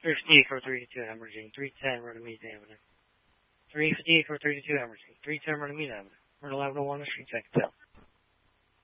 358 for 32 emerging. 310 Runnymede Avenue. 358 for 32 emerging. 310 Runnymede Avenue. We're 1101 the street, second tail.